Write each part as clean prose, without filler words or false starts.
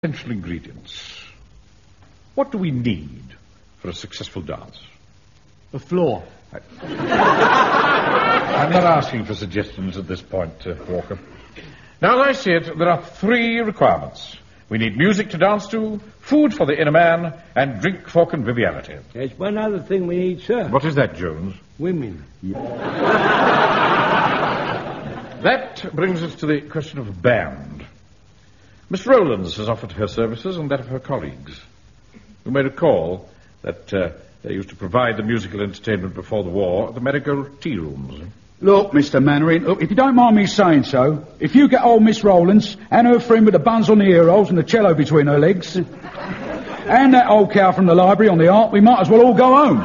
essential ingredients. What do we need for a successful dance? The floor. I'm not asking for suggestions at this point, Walker. Now, as I see it, there are three requirements. We need music to dance to, food for the inner man, and drink for conviviality. There's one other thing we need, sir. What is that, Jones? Women. That brings us to the question of a band. Miss Rowlands has offered her services and that of her colleagues. You may recall that they used to provide the musical entertainment before the war at the medical tea rooms. Look, Mr. Mannering, if you don't mind me saying so, if you get old Miss Rowlands and her friend with the buns on the ear holes and the cello between her legs, and that old cow from the library on the ark, we might as well all go home.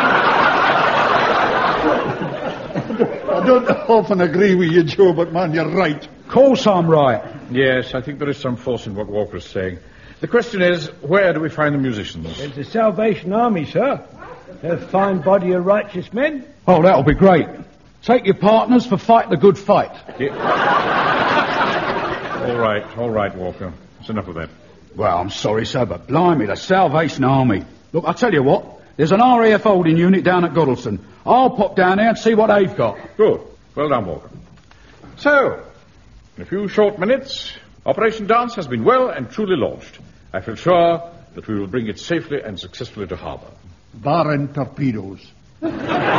I don't often agree with you, Joe, but, man, you're right. Of course I'm right. Yes, I think there is some force in what Walker is saying. The question is, where do we find the musicians? There's the Salvation Army, sir. They're a fine body of righteous men. Oh, that'll be great. Take your partners for fight the good fight. Yeah. All right, Walker. That's enough of that. Well, I'm sorry, sir, but blimey, the Salvation Army. Look, I'll tell you what. There's an RAF holding unit down at Goddleston. I'll pop down there and see what they've got. Good. Well done, Walker. So, in a few short minutes, Operation Dance has been well and truly launched. I feel sure that we will bring it safely and successfully to harbour. Barring torpedoes.